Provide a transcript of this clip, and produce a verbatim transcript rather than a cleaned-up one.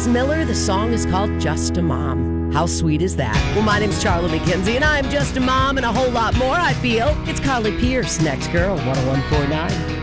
Miller. The song is called Just a Mom. How sweet is that? Well, my name's Charlie McKenzie, and I'm just a mom and a whole lot more, I feel. It's Carly Pierce, Next Girl, one oh one point nine.